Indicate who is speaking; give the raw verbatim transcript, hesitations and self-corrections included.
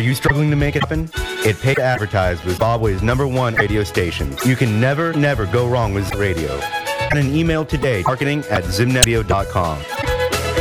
Speaker 1: you struggling to make it happen? It pays to advertise with Zimbabwe's number one radio station. You can never, never go wrong with radio. Send an email today, marketing at zimnedio dot com.